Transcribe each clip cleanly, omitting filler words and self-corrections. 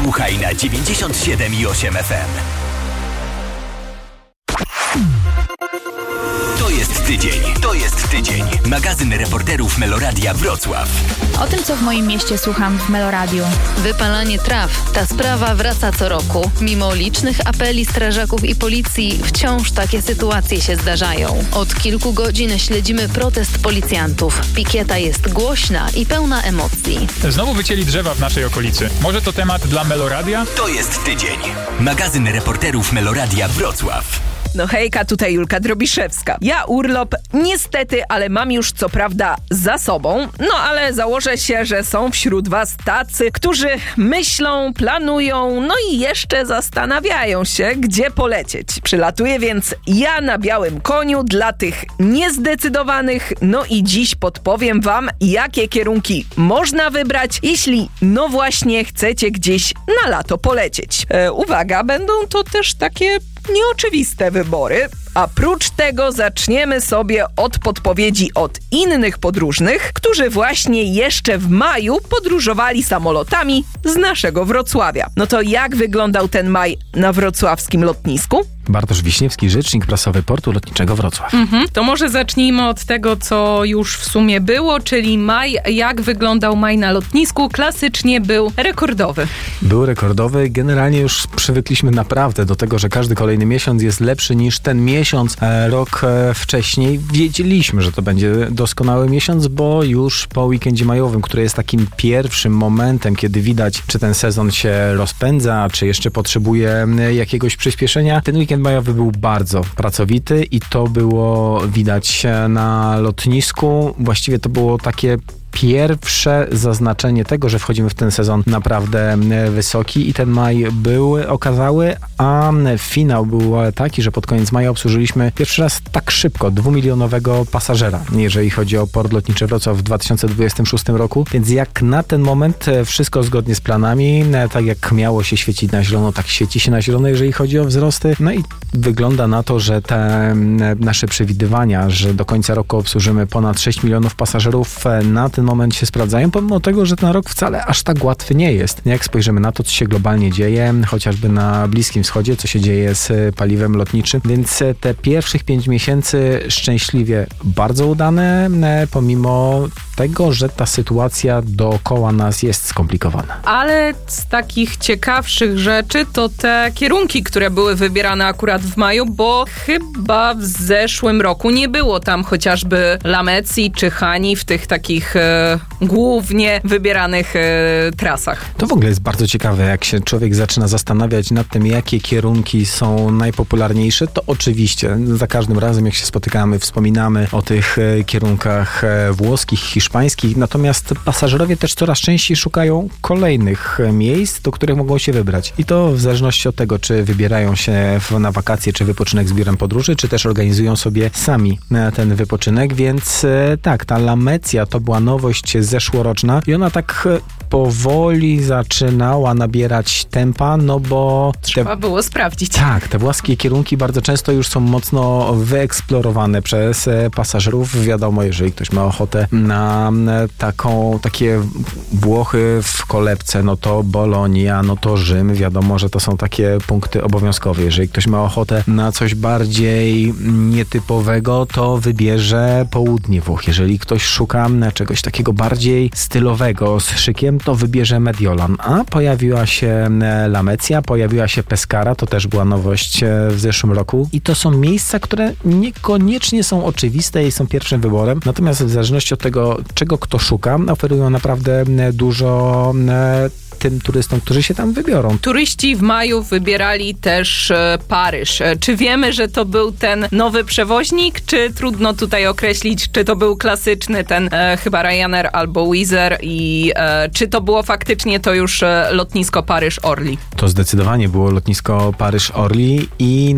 Słuchaj na 97,8 FM. To jest tydzień. Magazyn reporterów Meloradia Wrocław. O tym, co w moim mieście słucham w Meloradiu. Wypalanie traw. Ta sprawa wraca co roku. Mimo licznych apeli strażaków i policji, wciąż takie sytuacje się zdarzają. Od kilku godzin śledzimy protest policjantów. Pikieta jest głośna i pełna emocji. Znowu wycięli drzewa w naszej okolicy. Może to temat dla Meloradia? To jest tydzień. Magazyn reporterów Meloradia Wrocław. No hejka, tutaj Julka Drobiszewska. Ja urlop niestety, ale mam już co prawda za sobą, no ale założę się, że są wśród was tacy, którzy myślą, planują, no i jeszcze zastanawiają się, gdzie polecieć. Przylatuję więc ja na białym koniu dla tych niezdecydowanych, no i dziś podpowiem wam, jakie kierunki można wybrać, jeśli no właśnie chcecie gdzieś na lato polecieć. Uwaga, będą to też takie nieoczywiste wybory. A prócz tego zaczniemy sobie od podpowiedzi od innych podróżnych, którzy właśnie jeszcze w maju podróżowali samolotami z naszego Wrocławia. No to jak wyglądał ten maj na wrocławskim lotnisku? Bartosz Wiśniewski, rzecznik prasowy Portu Lotniczego Wrocław. To może zacznijmy od tego, co już w sumie było, czyli maj. Jak wyglądał maj na lotnisku? Klasycznie był rekordowy. Był rekordowy. Generalnie już przywykliśmy naprawdę do tego, że każdy kolejny miesiąc jest lepszy niż ten miesiąc rok wcześniej. Wiedzieliśmy, że to będzie doskonały miesiąc, bo już po weekendzie majowym, który jest takim pierwszym momentem, kiedy widać, czy ten sezon się rozpędza, czy jeszcze potrzebuje jakiegoś przyspieszenia. Ten weekend majowy był bardzo pracowity i to było widać na lotnisku. Właściwie to było takie pierwsze zaznaczenie tego, że wchodzimy w ten sezon naprawdę wysoki i ten maj był okazały, a finał był taki, że pod koniec maja obsłużyliśmy pierwszy raz tak szybko 2-milionowego pasażera, jeżeli chodzi o Port Lotniczy Wrocław w 2026 roku, więc jak na ten moment wszystko zgodnie z planami, tak jak miało się świecić na zielono, tak świeci się na zielono, jeżeli chodzi o wzrosty, no i wygląda na to, że te nasze przewidywania, że do końca roku obsłużymy ponad 6 milionów pasażerów, na ten moment się sprawdzają, pomimo tego, że ten rok wcale aż tak łatwy nie jest. Jak spojrzymy na to, co się globalnie dzieje, chociażby na Bliskim Wschodzie, co się dzieje z paliwem lotniczym, więc te pierwszych 5 miesięcy szczęśliwie bardzo udane, pomimo tego, że ta sytuacja dookoła nas jest skomplikowana. Ale z takich ciekawszych rzeczy to te kierunki, które były wybierane akurat w maju, bo chyba w zeszłym roku nie było tam chociażby Lamecji czy Hani w tych takich głównie wybieranych trasach. To w ogóle jest bardzo ciekawe, jak się człowiek zaczyna zastanawiać nad tym, jakie kierunki są najpopularniejsze, to oczywiście za każdym razem, jak się spotykamy, wspominamy o tych kierunkach włoskich, hiszpańskich, natomiast pasażerowie też coraz częściej szukają kolejnych miejsc, do których mogą się wybrać. I to w zależności od tego, czy wybierają się na wakacje, czy wypoczynek z biurem podróży, czy też organizują sobie sami ten wypoczynek, więc tak, ta Lamecja to była nowość zeszłoroczna i ona tak powoli zaczynała nabierać tempa, no bo... Trzeba było sprawdzić. Tak, te włoskie kierunki bardzo często już są mocno wyeksplorowane przez pasażerów. Wiadomo, jeżeli ktoś ma ochotę na takie Włochy w kolebce, no to Bolonia, no to Rzym. Wiadomo, że to są takie punkty obowiązkowe. Jeżeli ktoś ma ochotę na coś bardziej nietypowego, to wybierze południe Włoch. Jeżeli ktoś szuka czegoś takiego bardziej stylowego, z szykiem, to wybierze Mediolan. A pojawiła się Lamecja, pojawiła się Pescara, to też była nowość w zeszłym roku. I to są miejsca, które niekoniecznie są oczywiste i są pierwszym wyborem. Natomiast w zależności od tego, czego kto szuka, oferują naprawdę dużo tym turystom, którzy się tam wybiorą. Turyści w maju wybierali też Paryż. Czy wiemy, że to był ten nowy przewoźnik, czy trudno tutaj określić, czy to był klasyczny ten chyba Ryanair albo Wizz Air i czy to było faktycznie to już lotnisko Paryż-Orly? To zdecydowanie było lotnisko Paryż-Orly i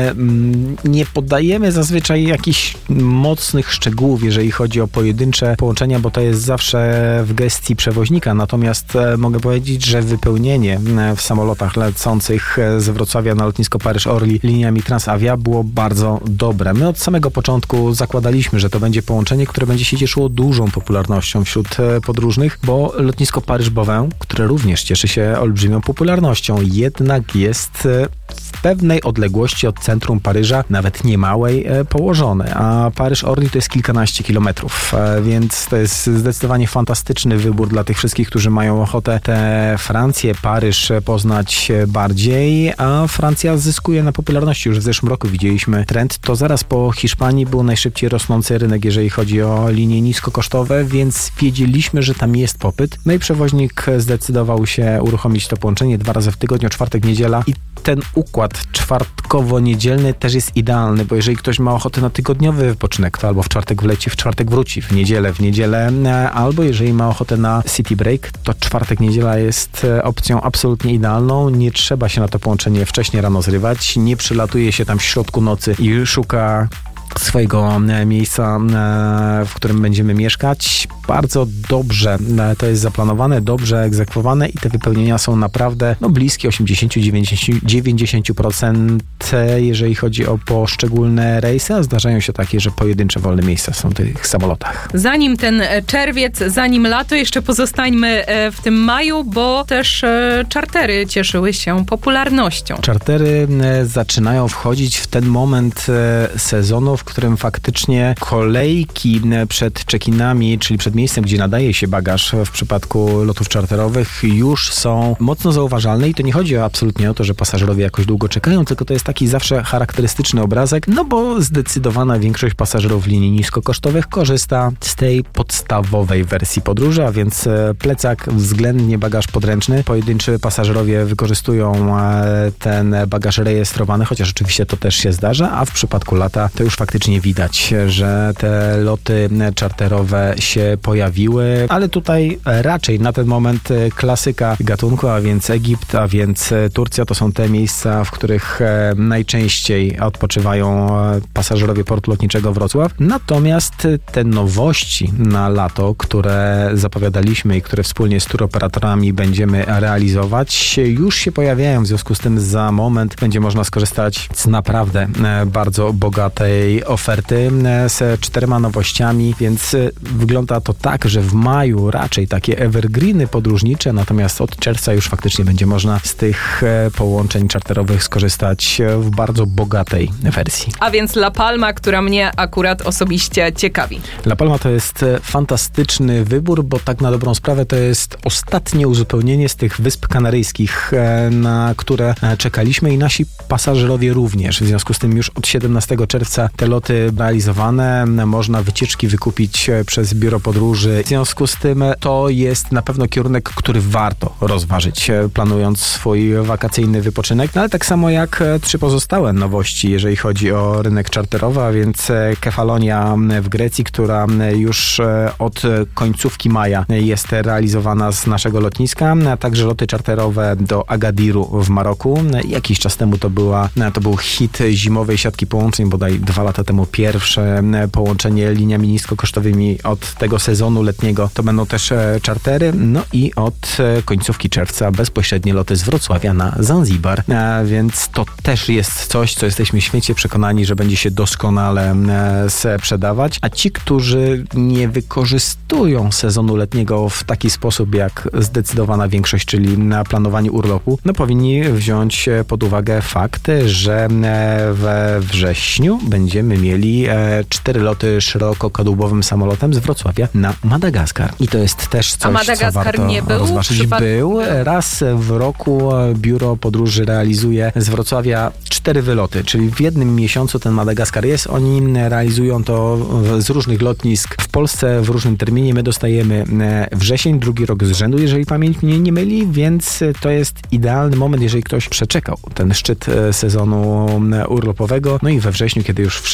nie podajemy zazwyczaj jakichś mocnych szczegółów, jeżeli chodzi o pojedyncze połączenia, bo to jest zawsze w gestii przewoźnika. Natomiast mogę powiedzieć, powiedzieć, że wypełnienie w samolotach lecących z Wrocławia na lotnisko Paryż-Orly liniami Transavia było bardzo dobre. My od samego początku zakładaliśmy, że to będzie połączenie, które będzie się cieszyło dużą popularnością wśród podróżnych, bo lotnisko Paryż-Beauvais, które również cieszy się olbrzymią popularnością, jednak jest w pewnej odległości od centrum Paryża, nawet niemałej, położone, a Paryż-Orly to jest kilkanaście kilometrów, więc to jest zdecydowanie fantastyczny wybór dla tych wszystkich, którzy mają ochotę tę Francję, Paryż poznać bardziej, a Francja zyskuje na popularności. Już w zeszłym roku widzieliśmy trend, to zaraz po Hiszpanii był najszybciej rosnący rynek, jeżeli chodzi o linie niskokosztowe, więc wiedzieliśmy, że tam jest popyt. No i przewoźnik zdecydował się uruchomić to połączenie 2 razy w tygodniu, czwartek, niedziela i ten układ czwartkowo-niedzielny też jest idealny, bo jeżeli ktoś ma ochotę na tygodniowy wypoczynek, to albo w czwartek wleci, w czwartek wróci, w niedzielę, albo jeżeli ma ochotę na city break, to czwartek, niedziela jest opcją absolutnie idealną. Nie trzeba się na to połączenie wcześniej rano zrywać, nie przylatuje się tam w środku nocy i szuka swojego miejsca, w którym będziemy mieszkać. Bardzo dobrze to jest zaplanowane, dobrze egzekwowane i te wypełnienia są naprawdę bliskie 80-90%, jeżeli chodzi o poszczególne rejsy, a zdarzają się takie, że pojedyncze wolne miejsca są w tych samolotach. Zanim ten czerwiec, zanim lato, jeszcze pozostańmy w tym maju, bo też czartery cieszyły się popularnością. Czartery zaczynają wchodzić w ten moment sezonu, w którym faktycznie kolejki przed check-inami, czyli przed miejscem, gdzie nadaje się bagaż w przypadku lotów czarterowych, już są mocno zauważalne i to nie chodzi absolutnie o to, że pasażerowie jakoś długo czekają, tylko to jest taki zawsze charakterystyczny obrazek, bo zdecydowana większość pasażerów linii niskokosztowych korzysta z tej podstawowej wersji podróży, a więc plecak, względnie bagaż podręczny. Pojedynczy pasażerowie wykorzystują ten bagaż rejestrowany, chociaż oczywiście to też się zdarza, a w przypadku lata to już faktycznie widać, że te loty czarterowe się pojawiły, ale tutaj raczej na ten moment klasyka gatunku, a więc Egipt, a więc Turcja, to są te miejsca, w których najczęściej odpoczywają pasażerowie portu lotniczego Wrocław. Natomiast te nowości na lato, które zapowiadaliśmy i które wspólnie z turoperatorami będziemy realizować, już się pojawiają. W związku z tym za moment będzie można skorzystać z naprawdę bardzo bogatej oferty z 4 nowościami, więc wygląda to tak, że w maju raczej takie evergreeny podróżnicze, natomiast od czerwca już faktycznie będzie można z tych połączeń czarterowych skorzystać w bardzo bogatej wersji. A więc La Palma, która mnie akurat osobiście ciekawi. La Palma to jest fantastyczny wybór, bo tak na dobrą sprawę to jest ostatnie uzupełnienie z tych Wysp Kanaryjskich, na które czekaliśmy i nasi pasażerowie również. W związku z tym już od 17 czerwca te loty realizowane, można wycieczki wykupić przez biuro podróży. W związku z tym to jest na pewno kierunek, który warto rozważyć, planując swój wakacyjny wypoczynek, ale tak samo jak 3 pozostałe nowości, jeżeli chodzi o rynek czarterowy, a więc Kefalonia w Grecji, która już od końcówki maja jest realizowana z naszego lotniska, a także loty czarterowe do Agadiru w Maroku. Jakiś czas temu to był hit zimowej siatki połączeń, bodaj 2 lata temu pierwsze połączenie liniami niskokosztowymi od tego sezonu letniego to będą też czartery, i od końcówki czerwca bezpośrednie loty z Wrocławia na Zanzibar, więc to też jest coś, co jesteśmy święcie przekonani, że będzie się doskonale sprzedawać, a ci, którzy nie wykorzystują sezonu letniego w taki sposób jak zdecydowana większość, czyli na planowanie urlopu, powinni wziąć pod uwagę fakt, że we wrześniu będziemy mieli 4 loty szerokokadłubowym samolotem z Wrocławia na Madagaskar. I to jest też coś, co warto nie był rozważyć. Był. Raz w roku biuro podróży realizuje z Wrocławia 4 wyloty, czyli w jednym miesiącu ten Madagaskar jest. Oni realizują to z różnych lotnisk w Polsce w różnym terminie. My dostajemy wrzesień, drugi rok z rzędu, jeżeli pamięć mnie nie myli, więc to jest idealny moment, jeżeli ktoś przeczekał ten szczyt sezonu urlopowego. I we wrześniu, kiedy już wszystko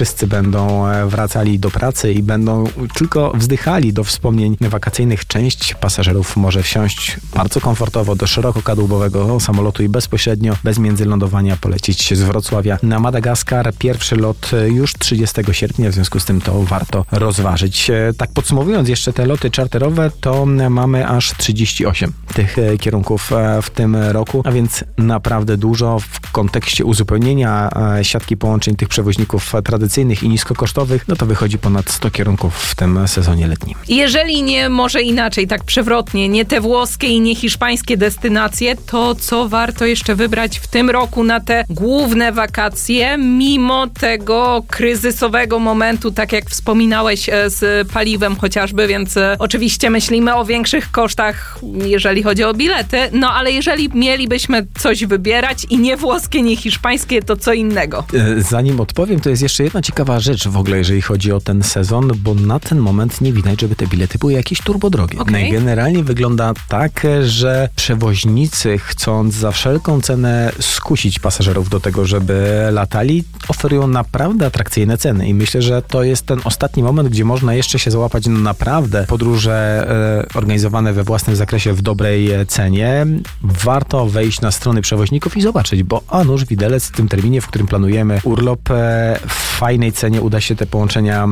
wszyscy będą wracali do pracy i będą tylko wzdychali do wspomnień wakacyjnych. Część pasażerów może wsiąść bardzo komfortowo do szerokokadłubowego samolotu i bezpośrednio, bez międzylądowania polecieć z Wrocławia na Madagaskar. Pierwszy lot już 30 sierpnia, w związku z tym to warto rozważyć. Tak podsumowując jeszcze te loty czarterowe, to mamy aż 38 tych kierunków w tym roku, a więc naprawdę dużo w kontekście uzupełnienia siatki połączeń tych przewoźników tradycyjnych i niskokosztowych, no to wychodzi ponad 100 kierunków w tym sezonie letnim. Jeżeli nie, może inaczej, tak przewrotnie, nie te włoskie i nie hiszpańskie destynacje, to co warto jeszcze wybrać w tym roku na te główne wakacje, mimo tego kryzysowego momentu, tak jak wspominałeś z paliwem chociażby, więc oczywiście myślimy o większych kosztach, jeżeli chodzi o bilety, no ale jeżeli mielibyśmy coś wybierać i nie włoskie, nie hiszpańskie, to co innego? Zanim odpowiem, to jest jeszcze jedna ciekawa rzecz w ogóle, jeżeli chodzi o ten sezon, bo na ten moment nie widać, żeby te bilety były jakieś turbodrogie. Okay. Generalnie wygląda tak, że przewoźnicy, chcąc za wszelką cenę skusić pasażerów do tego, żeby latali, oferują naprawdę atrakcyjne ceny i myślę, że to jest ten ostatni moment, gdzie można jeszcze się załapać na naprawdę podróże organizowane we własnym zakresie w dobrej cenie. Warto wejść na strony przewoźników i zobaczyć, bo nuż widelec w tym terminie, w którym planujemy urlop, w fajnej cenie uda się te połączenia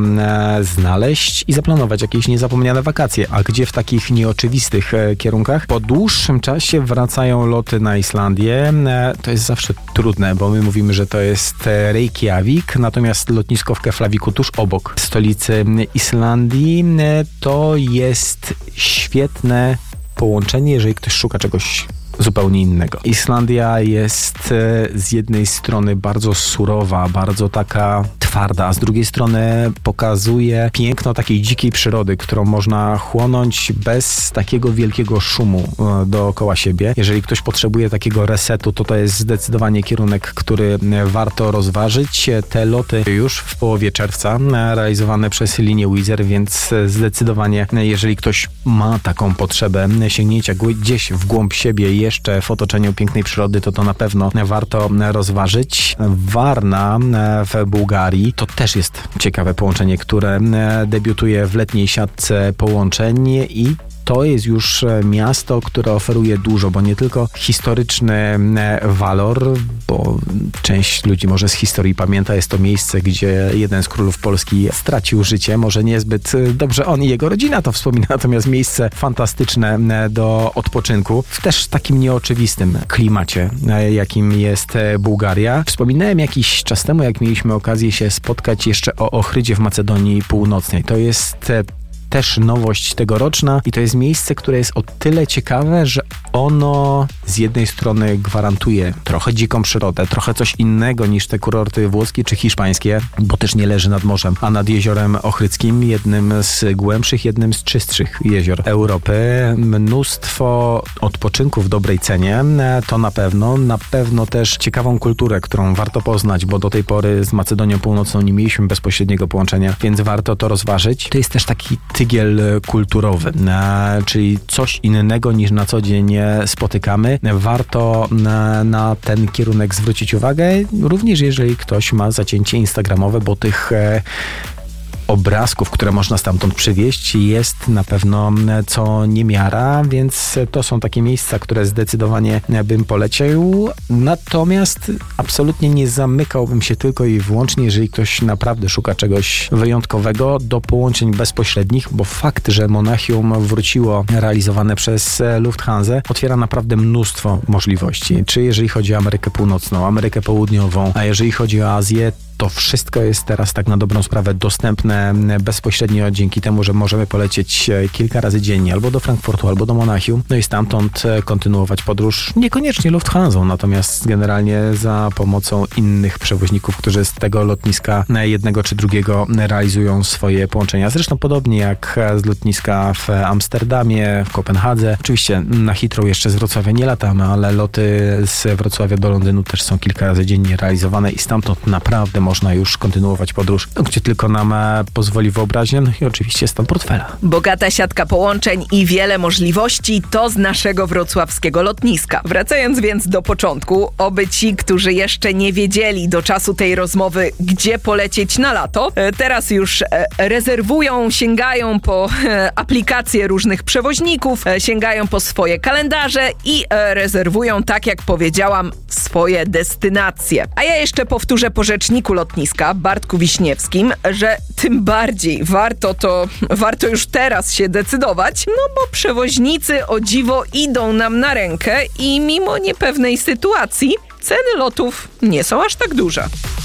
znaleźć i zaplanować jakieś niezapomniane wakacje. A gdzie w takich nieoczywistych kierunkach? Po dłuższym czasie wracają loty na Islandię. To jest zawsze trudne, bo my mówimy, że to jest Reykjavik, natomiast lotnisko w Keflaviku tuż obok stolicy Islandii to jest świetne połączenie, jeżeli ktoś szuka czegoś zupełnie innego. Islandia jest z jednej strony bardzo surowa, bardzo taka twarda, a z drugiej strony pokazuje piękno takiej dzikiej przyrody, którą można chłonąć bez takiego wielkiego szumu dookoła siebie. Jeżeli ktoś potrzebuje takiego resetu, to jest zdecydowanie kierunek, który warto rozważyć. Te loty już w połowie czerwca realizowane przez linię Wizz Air, więc zdecydowanie, jeżeli ktoś ma taką potrzebę sięgnięcia gdzieś w głąb siebie jeszcze w otoczeniu pięknej przyrody, to na pewno warto rozważyć. Varna w Bułgarii to też jest ciekawe połączenie, które debiutuje w letniej siatce połączeń i to jest już miasto, które oferuje dużo, bo nie tylko historyczny walor, bo część ludzi może z historii pamięta, jest to miejsce, gdzie jeden z królów Polski stracił życie, może niezbyt dobrze on i jego rodzina to wspomina, natomiast miejsce fantastyczne do odpoczynku, w też takim nieoczywistym klimacie, jakim jest Bułgaria. Wspominałem jakiś czas temu, jak mieliśmy okazję się spotkać jeszcze o Ochrydzie w Macedonii Północnej. To jest też nowość tegoroczna i to jest miejsce, które jest o tyle ciekawe, że ono z jednej strony gwarantuje trochę dziką przyrodę, trochę coś innego niż te kurorty włoskie czy hiszpańskie, bo też nie leży nad morzem, a nad jeziorem Ochrydzkim, jednym z głębszych, jednym z czystszych jezior Europy. Mnóstwo odpoczynku w dobrej cenie, to na pewno też ciekawą kulturę, którą warto poznać, bo do tej pory z Macedonią Północną nie mieliśmy bezpośredniego połączenia, więc warto to rozważyć. To jest też taki tygiel kulturowy, czyli coś innego niż na co dzień spotykamy. Warto na ten kierunek zwrócić uwagę, również jeżeli ktoś ma zacięcie instagramowe, bo tych obrazków, które można stamtąd przywieźć, jest na pewno co niemiara, więc to są takie miejsca, które zdecydowanie bym polecił. Natomiast absolutnie nie zamykałbym się tylko i wyłącznie, jeżeli ktoś naprawdę szuka czegoś wyjątkowego, do połączeń bezpośrednich, bo fakt, że Monachium wróciło realizowane przez Lufthansa, otwiera naprawdę mnóstwo możliwości. Czy jeżeli chodzi o Amerykę Północną, Amerykę Południową, a jeżeli chodzi o Azję, to wszystko jest teraz tak na dobrą sprawę dostępne bezpośrednio dzięki temu, że możemy polecieć kilka razy dziennie albo do Frankfurtu, albo do Monachium, no i stamtąd kontynuować podróż, niekoniecznie Lufthansą, natomiast generalnie za pomocą innych przewoźników, którzy z tego lotniska jednego czy drugiego realizują swoje połączenia. Zresztą podobnie jak z lotniska w Amsterdamie, w Kopenhadze. Oczywiście na Heathrow jeszcze z Wrocławia nie latamy, ale loty z Wrocławia do Londynu też są kilka razy dziennie realizowane i stamtąd naprawdę można już kontynuować podróż, gdzie tylko nam pozwoli wyobraźnia, no i oczywiście stan portfela. Bogata siatka połączeń i wiele możliwości to z naszego wrocławskiego lotniska. Wracając więc do początku, oby ci, którzy jeszcze nie wiedzieli do czasu tej rozmowy, gdzie polecieć na lato, teraz już rezerwują, sięgają po aplikacje różnych przewoźników, sięgają po swoje kalendarze i rezerwują, tak jak powiedziałam, swoje destynacje. A ja jeszcze powtórzę po rzeczniku lotniska, Bartku Wiśniewskim, że tym bardziej warto już teraz się decydować, no bo przewoźnicy o dziwo idą nam na rękę i mimo niepewnej sytuacji ceny lotów nie są aż tak duże.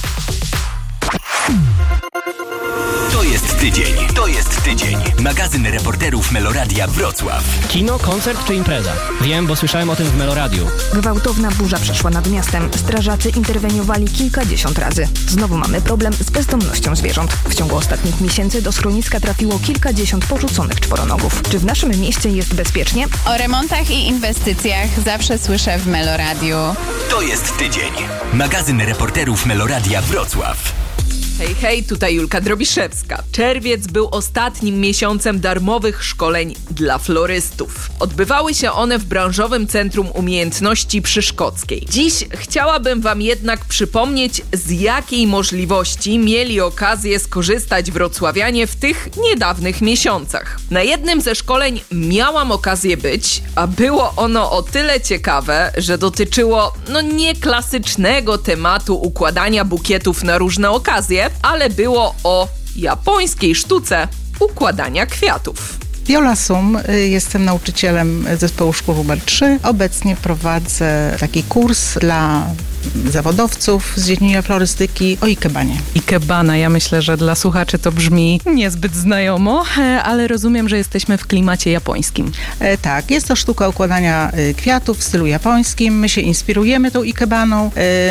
To jest tydzień. Magazyn reporterów Meloradia Wrocław. Kino, koncert czy impreza? Wiem, bo słyszałem o tym w Meloradiu. Gwałtowna burza przeszła nad miastem. Strażacy interweniowali kilkadziesiąt razy. Znowu mamy problem z bezdomnością zwierząt. W ciągu ostatnich miesięcy do schroniska trafiło kilkadziesiąt porzuconych czworonogów. Czy w naszym mieście jest bezpiecznie? O remontach i inwestycjach zawsze słyszę w Meloradiu. To jest tydzień. Magazyn reporterów Meloradia Wrocław. Hej, tutaj Julka Drobiszewska. Czerwiec był ostatnim miesiącem darmowych szkoleń dla florystów. Odbywały się one w branżowym Centrum Umiejętności przy Szkockiej. Dziś chciałabym wam jednak przypomnieć, z jakiej możliwości mieli okazję skorzystać wrocławianie w tych niedawnych miesiącach. Na jednym ze szkoleń miałam okazję być, a było ono o tyle ciekawe, że dotyczyło nie klasycznego tematu układania bukietów na różne okazje, ale było o japońskiej sztuce układania kwiatów. Viola Sum, jestem nauczycielem zespołu szkół numer 3. Obecnie prowadzę taki kurs dla zawodowców z dziedziny florystyki o ikebanie. Ikebana, ja myślę, że dla słuchaczy to brzmi niezbyt znajomo, ale rozumiem, że jesteśmy w klimacie japońskim. Tak, jest to sztuka układania kwiatów w stylu japońskim. My się inspirujemy tą ikebaną,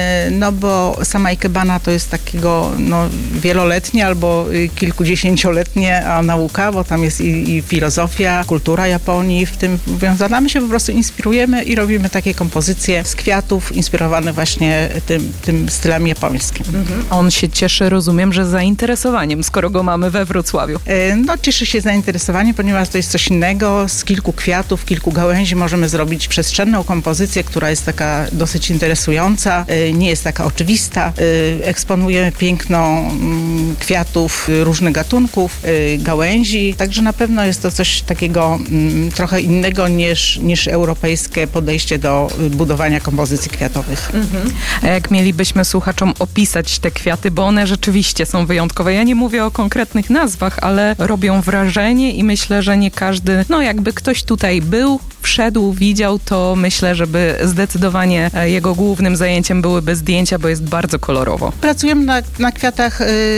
bo sama ikebana to jest takiego wieloletnie albo kilkudziesięcioletnia nauka, bo tam jest i filozofia, kultura Japonii w tym wiązana. My się po prostu inspirujemy i robimy takie kompozycje z kwiatów inspirowane właśnie tym stylem japońskim. On się cieszy, rozumiem, że zainteresowaniem, skoro go mamy we Wrocławiu. Cieszy się zainteresowaniem, ponieważ to jest coś innego. Z kilku kwiatów, kilku gałęzi możemy zrobić przestrzenną kompozycję, która jest taka dosyć interesująca, nie jest taka oczywista. Eksponujemy piękno kwiatów różnych gatunków, gałęzi, także na pewno jest to coś takiego trochę innego niż europejskie podejście do budowania kompozycji kwiatowych. A jak mielibyśmy słuchaczom opisać te kwiaty, bo one rzeczywiście są wyjątkowe. Ja nie mówię o konkretnych nazwach, ale robią wrażenie i myślę, że nie każdy, jakby ktoś tutaj był, wszedł, widział, to myślę, żeby zdecydowanie jego głównym zajęciem byłyby zdjęcia, bo jest bardzo kolorowo. Pracujemy na kwiatach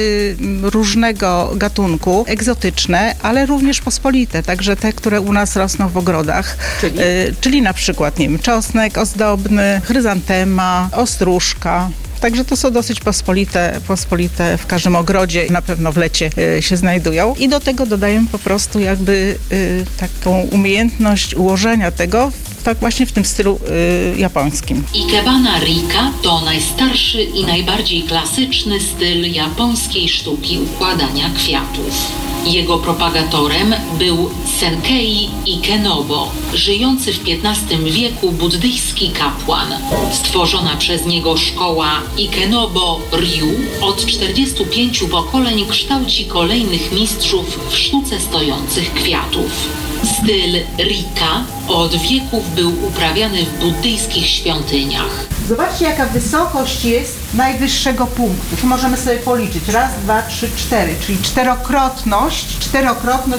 różnego gatunku, egzotyczne, ale również pospolite, także te, które u nas rosną w ogrodach. Czyli na przykład, czosnek ozdobny, chryzantema, ostróżka. Także to są dosyć pospolite w każdym ogrodzie, na pewno w lecie się znajdują. I do tego dodajemy po prostu taką umiejętność ułożenia tego tak właśnie w tym stylu japońskim. Ikebana Rika to najstarszy i najbardziej klasyczny styl japońskiej sztuki układania kwiatów. Jego propagatorem był Senkei Ikenobo, żyjący w XV wieku buddyjski kapłan. Stworzona przez niego szkoła Ikenobo Ryu od 45 pokoleń kształci kolejnych mistrzów w sztuce stojących kwiatów. Styl Rika od wieków był uprawiany w buddyjskich świątyniach. Zobaczcie, jaka wysokość jest najwyższego punktu. Tu możemy sobie policzyć. 1, 2, 3, 4, czyli czterokrotność